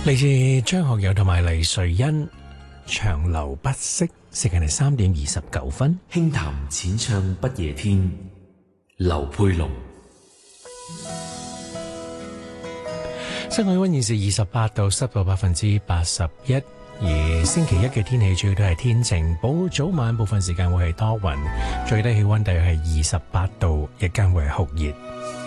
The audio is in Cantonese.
嚟自張學友同埋黎瑞恩，長流不息，時間係3:29。 輕談淺唱不夜天，劉佩龍。 室外溫現時28度，濕度81%。而星期一嘅天氣主要都係天晴，早晚部分時間會係多雲，最低氣溫大約係28度，日間會係酷熱。